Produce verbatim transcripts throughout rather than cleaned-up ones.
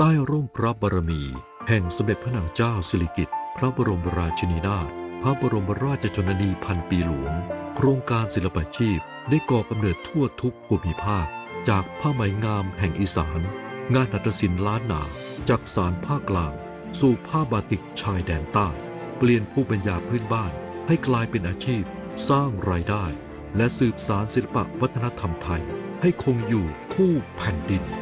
ต้ร่มพระบารมีแห่งสมเด็จพระนางเจ้าสิริกิติ์พระบรมราชินีนาถพระบรมราชชนนีพันปีหลวงโครงการศิลปาชีพได้ก่อกำเนิดทั่วทุกภูมิภาคจากผ้าไหมงามแห่งอีสานงานหัตถศิลป์ล้านนาจากสารภาคกลางสู่ผ้าบาติกชายแดนใต้เปลี่ยนภูมิปัญญาพื้นบ้านให้กลายเป็นอาชีพสร้างรายได้และสืบสานศิลปวัฒนธรรมไทยให้คงอยู่คู่แผ่นดิน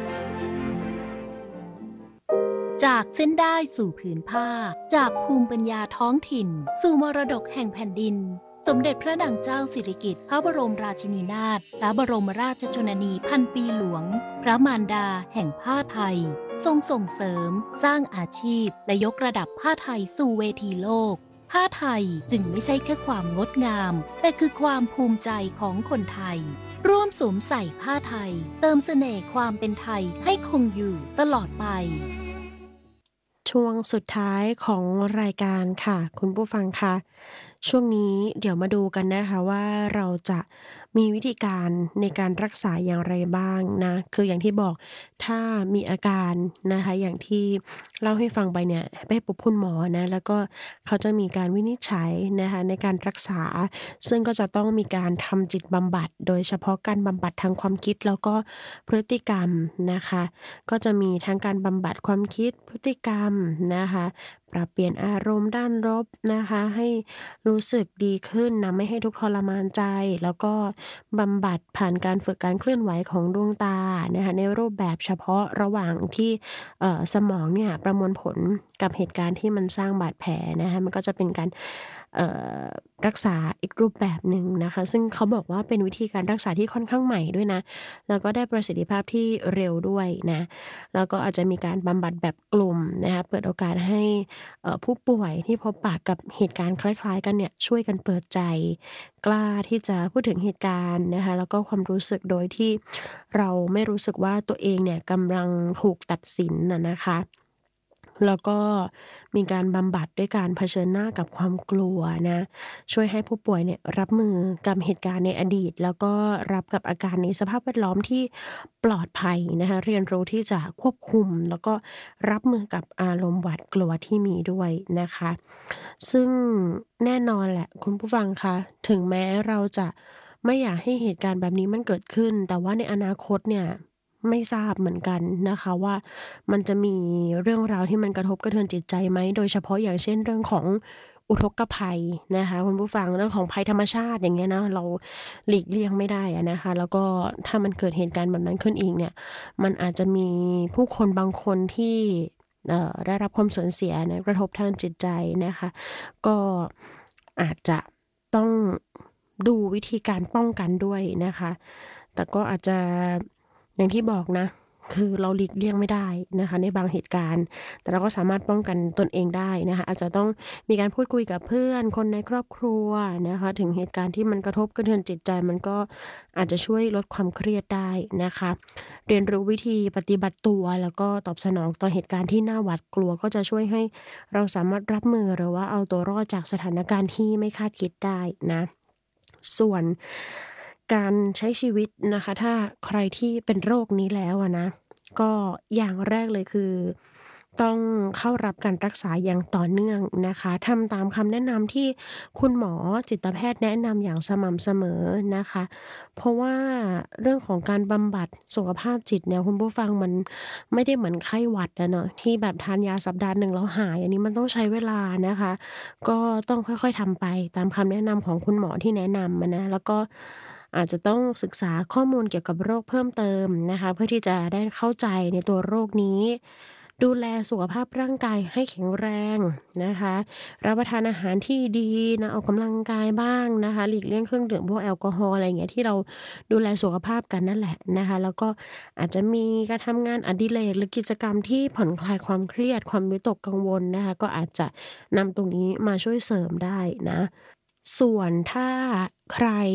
จากเส้นได้สู่ผืนผ้าจากภูมิปัญญาท้องถิ่นสู่มรดกแห่งแผ่นดินสมเด็จพระนางเจ้าสิริกิติ์พระบรมราชินีนาถพระบรมราชชนนีพันปีหลวงพระมารดาแห่งผ้าไทยทรงส่งเสริมสร้างอาชีพและยกระดับผ้าไทยสู่เวทีโลกผ้าไทยจึงไม่ใช่แค่ความงดงามแต่คือความภูมิใจของคนไทยร่วมสวมใส่ผ้าไทยเติมเสน่ห์ความเป็นไทยให้คงอยู่ตลอดไปช่วงสุดท้ายของรายการค่ะคุณผู้ฟังคะช่วงนี้เดี๋ยวมาดูกันนะคะว่าเราจะมีวิธีการในการรักษาอย่างไรบ้างนะคืออย่างที่บอกถ้ามีอาการนะคะอย่างที่เล่าให้ฟังไปเนี่ยไปพบคุณหมอนะแล้วก็เขาจะมีการวินิจฉัยนะคะในการรักษาซึ่งก็จะต้องมีการทำจิตบำบัดโดยเฉพาะการบำบัดทางความคิดแล้วก็พฤติกรรมนะคะก็จะมีทั้งการบำบัดความคิดพฤติกรรมนะคะปรับเปลี่ยนอารมณ์ด้านลบนะคะให้รู้สึกดีขึ้นนะไม่ให้ทุกข์ทรมานใจแล้วก็บำบัดผ่านการฝึกการเคลื่อนไหวของดวงตานะคะในรูปแบบเฉพาะระหว่างที่เอ่อสมองเนี่ยประมวลผลกับเหตุการณ์ที่มันสร้างบาดแผลนะคะมันก็จะเป็นการเอ่อรักษาอีกรูปแบบหนึ่งนะคะซึ่งเขาบอกว่าเป็นวิธีการรักษาที่ค่อนข้างใหม่ด้วยนะแล้วก็ได้ประสิทธิภาพที่เร็วด้วยนะแล้วก็อาจจะมีการบำบัดแบบกลุ่มนะคะเปิดโอกาสให้เอ่อผู้ป่วยที่พบปะกับเหตุการณ์คล้ายๆกันเนี่ยช่วยกันเปิดใจกล้าที่จะพูดถึงเหตุการณ์นะคะแล้วก็ความรู้สึกโดยที่เราไม่รู้สึกว่าตัวเองเนี่ยกำลังถูกตัดสินน่ะนะคะแล้วก็มีการบำบัดด้วยการเผชิญหน้ากับความกลัวนะช่วยให้ผู้ป่วยเนี่ยรับมือกับเหตุการณ์ในอดีตแล้วก็รับกับอาการในสภาพแวดล้อมที่ปลอดภัยนะคะเรียนรู้ที่จะควบคุมแล้วก็รับมือกับอารมณ์หวาดกลัวที่มีด้วยนะคะซึ่งแน่นอนแหละคุณผู้ฟังคะถึงแม้เราจะไม่อยากให้เหตุการณ์แบบนี้มันเกิดขึ้นแต่ว่าในอนาคตเนี่ยไม่ทราบเหมือนกันนะคะว่ามันจะมีเรื่องราวที่มันกระทบกระเทือนจิตใจไหมโดยเฉพาะอย่างเช่นเรื่องของอุทกภัยนะคะคุณผู้ฟังเรื่องของภัยธรรมชาติอย่างเงี้ยนะเราหลีกเลี่ยงไม่ได้อะนะคะแล้วก็ถ้ามันเกิดเหตุการณ์แบบนั้นขึ้นอีกเนี่ยมันอาจจะมีผู้คนบางคนที่เอ่อได้รับความสูญเสียนะกระทบทางจิตใจนะคะก็อาจจะต้องดูวิธีการป้องกันด้วยนะคะแต่ก็อาจจะอย่างที่บอกนะคือเราหลีกเลี่ยงไม่ได้นะคะในบางเหตุการณ์แต่เราก็สามารถป้องกันตนเองได้นะคะอาจจะต้องมีการพูดคุยกับเพื่อนคนในครอบครัวนะคะถึงเหตุการณ์ที่มันกระทบกระเทือนจิตใจมันก็อาจจะช่วยลดความเครียดได้นะคะเรียนรู้วิธีปฏิบัติตัวแล้วก็ตอบสนองต่อเหตุการณ์ที่น่าหวาดกลัวก็จะช่วยให้เราสามารถรับมือหรือว่าเอาตัวรอดจากสถานการณ์ที่ไม่คาดคิดได้นะส่วนการใช้ชีวิตนะคะถ้าใครที่เป็นโรคนี้แล้วอะนะก็อย่างแรกเลยคือต้องเข้ารับการรักษาอย่างต่อเนื่องนะคะทำตามคำแนะนำที่คุณหมอจิตแพทย์แนะนำอย่างสม่ำเสมอนะคะเพราะว่าเรื่องของการบำบัดสุขภาพจิตเนี่ยคุณผู้ฟังมันไม่ได้เหมือนไข้หวัดอะเนาะที่แบบทานยาสัปดาห์หนึ่งแล้วหายอันนี้มันต้องใช้เวลานะคะก็ต้องค่อยๆทำไปตามคำแนะนำของคุณหมอที่แนะนำอะนะแล้วก็อาจจะต้องศึกษาข้อมูลเกี่ยวกับโรคเพิ่มเติมนะคะเพื่อที่จะได้เข้าใจในตัวโรคนี้ดูแลสุขภาพร่างกายให้แข็งแรงนะคะรับประทานอาหารที่ดีนะออกกำลังกายบ้างนะคะหลีกเลี่ยงเครื่องดื่มพวกแอลกอฮอล์อะไรอย่างเงี้ยที่เราดูแลสุขภาพกันนั่นแหละนะคะแล้วก็อาจจะมีการทำงานอดิเรกหรือกิจกรรมที่ผ่อนคลายความเครียดความวิตกกังวลนะคะก็อาจจะนำตรงนี้มาช่วยเสริมได้นะส่วนถ้าใคร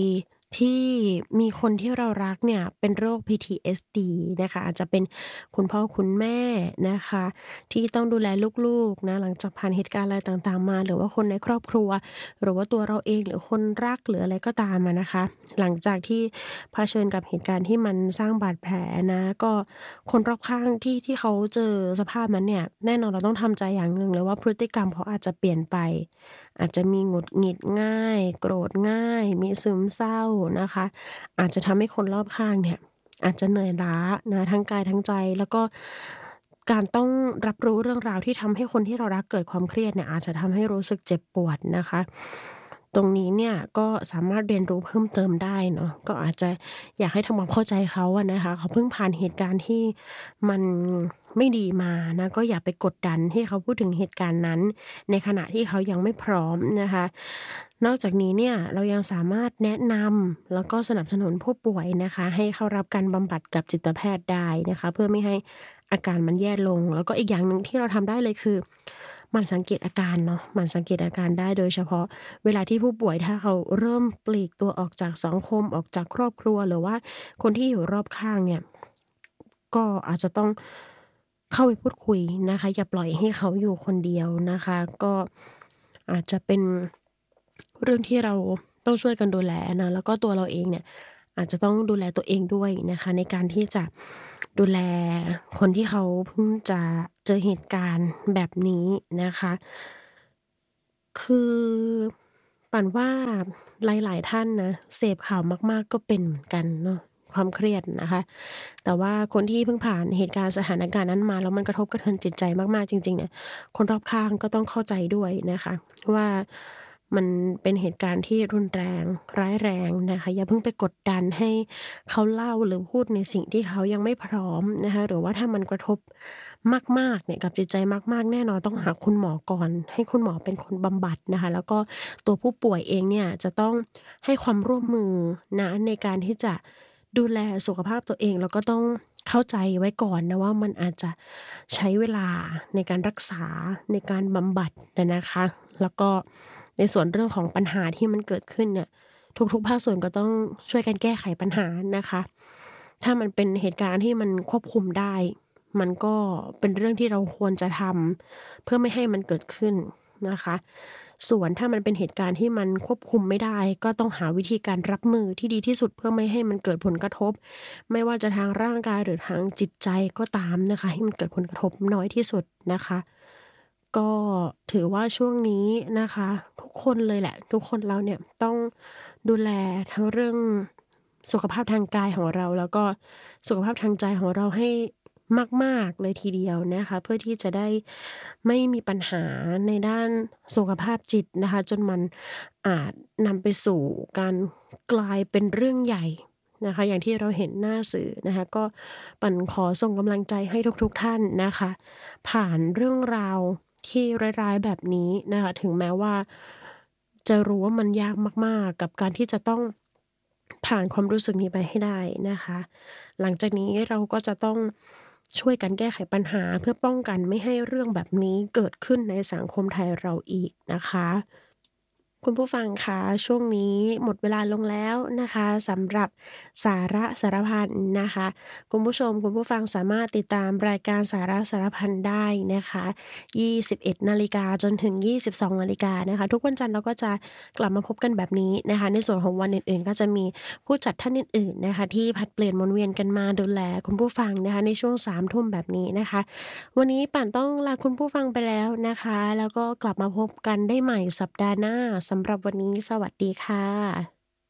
ที่มีคนที่เรารักเนี่ยเป็นโรค พี ที เอส ดี นะคะอาจจะเป็นคุณพ่อคุณแม่นะคะที่ต้องดูแลลูกๆนะหลังจากผ่านเหตุการณ์อะไรต่างๆมาหรือว่าคนในครอบครัวหรือว่าตัวเราเองหรือคนรักหรืออะไรก็ตามอะนะคะหลังจากที่เผชิญกับเหตุการณ์ที่มันสร้างบาดแผลนะก็คนรอบข้างที่ที่เขาเจอสภาพนั้นเนี่ยแน่นอนเราต้องทำใจอย่างหนึ่งเลยว่าพฤติกรรมเขาอาจจะเปลี่ยนไป อาจจะมีหงุดหงิดง่ายโกรธง่ายมีซึมเศร้านะคะอาจจะทำให้คนรอบข้างเนี่ยอาจจะเหนื่อยล้านะทั้งกายทั้งใจแล้วก็การต้องรับรู้เรื่องราวที่ทำให้คนที่เรารักเกิดความเครียดเนี่ยอาจจะทำให้รู้สึกเจ็บปวดนะคะตรงนี้เนี่ยก็สามารถเรียนรู้เพิ่มเติมได้เนาะก็อาจจะอยากให้ทำความเข้าใจเขาอะนะคะเขาเพิ่งผ่านเหตุการณ์ที่มันไม่ดีมานะก็อย่าไปกดดันให้เขาพูดถึงเหตุการณ์นั้น ในขณะที่เขายังไม่พร้อมนะคะนอกจากนี้เนี่ยเรายังสามารถแนะนำแล้วก็สนับสนุนผู้ป่วยนะคะให้เข้ารับการบำบัดกับจิตแพทย์ได้นะคะเพื่อไม่ให้อาการมันแย่ลงแล้วก็อีกอย่างหนึ่งที่เราทำได้เลยคือหมั่นสังเกตอาการเนาะหมั่นสังเกตอาการได้โดยเฉพาะเวลาที่ผู้ป่วยถ้าเขาเริ่มปลีกตัวออกจากสังคมออกจากครอบครัวหรือว่าคนที่อยู่รอบข้างเนี่ยก็อาจจะต้องเข้าไปพูดคุยนะคะอย่าปล่อยให้เขาอยู่คนเดียวนะคะก็อาจจะเป็นเรื่องที่เราต้องช่วยกันดูแลนะแล้วก็ตัวเราเองเนี่ยอาจจะต้องดูแลตัวเองด้วยนะคะในการที่จะดูแลคนที่เขาเพิ่งจะเจอเหตุการณ์แบบนี้นะคะคือปั่นว่าหลายๆท่านนะเสพข่าวมากๆก็เป็นเหมือนกันเนาะความเครียดนะคะแต่ว่าคนที่เพิ่งผ่านเหตุการณ์สถานการณ์นั้นมาแล้วมันกระทบกระเทือนจิตใจมากๆจริงๆเนี่ยคนรอบข้างก็ต้องเข้าใจด้วยนะคะว่ามันเป็นเหตุการณ์ที่รุนแรงร้ายแรงนะคะอย่าเพิ่งไปกดดันให้เขาเล่าหรือพูดในสิ่งที่เขายังไม่พร้อมนะคะหรือว่าถ้ามันกระทบมากๆเนี่ยกับจิตใจมากๆแน่นอนต้องหาคุณหมอก่อนให้คุณหมอเป็นคนบำบัดนะคะแล้วก็ตัวผู้ป่วยเองเนี่ยจะต้องให้ความร่วมมือนะในการที่จะดูแลสุขภาพตัวเองแล้วก็ต้องเข้าใจไว้ก่อนนะว่ามันอาจจะใช้เวลาในการรักษาในการบำบัดอะนะคะแล้วก็ในส่วนเรื่องของปัญหาที่มันเกิดขึ้นเนี่ยทุกๆภาคส่วนก็ต้องช่วยกันแก้ไขปัญหานะคะถ้ามันเป็นเหตุการณ์ที่มันควบคุมได้ มันก็เป็นเรื่องที่เราควรจะทำเพื่อไม่ให้มันเกิดขึ้นนะคะส่วนถ้ามันเป็นเหตุการณ์ที่มันควบคุมไม่ได้ก็ต้องหาวิธีการรับมือที่ดีที่สุดเพื่อไม่ให้มันเกิดผลกระทบไม่ว่าจะทางร่างกายหรือทางจิตใจก็ตามนะคะให้มันเกิดผลกระทบน้อยที่สุดนะคะก็ถือว่าช่วงนี้นะคะทุกคนเลยแหละทุกคนเราเนี่ยต้องดูแลทั้งเรื่องสุขภาพทางกายของเราแล้วก็สุขภาพทางใจของเราให้ มากๆเลยทีเดียวนะคะเพื่อที่จะได้ไม่มีปัญหาในด้านสุขภาพจิตนะคะจนมันอาจนำไปสู่การกลายเป็นเรื่องใหญ่นะคะอย่างที่เราเห็นหน้าสื่อนะคะก็ปั่นขอส่งกำลังใจให้ทุกๆท่านนะคะผ่านเรื่องราวที่ร้ายๆแบบนี้นะคะถึงแม้ว่าจะรู้ว่ามันยากมากๆกับการที่จะต้องผ่านความรู้สึกนี้ไปให้ได้นะคะ หลังจากนี้เราก็จะต้องช่วยกันแก้ไขปัญหาเพื่อป้องกันไม่ให้เรื่องแบบนี้เกิดขึ้นในสังคมไทยเราอีกนะคะคุณผู้ฟังคะช่วงนี้หมดเวลาลงแล้วนะคะสำหรับสาระสารพันนะคะคุณผู้ชมคุณผู้ฟังสามารถติดตามรายการสาระสารพันได้นะคะยี่สิบเอ็ดนาฬิกาจนถึงยี่สิบสองนาฬิกานะคะทุกวันจันทร์เราก็จะกลับมาพบกันแบบนี้นะคะในส่วนของวันอื่นๆก็จะมีผู้จัดท่านอื่นๆนะคะที่ผลัดเปลี่ยนหมุนเวียนกันมาดูแลคุณผู้ฟังนะคะในช่วงสามทุ่มแบบนี้นะคะวันนี้ป่านต้องลาคุณผู้ฟังไปแล้วนะคะแล้วก็กลับมาพบกันได้ใหม่สัปดาห์หน้าสำหรับวันนี้สวัสดีค่ะ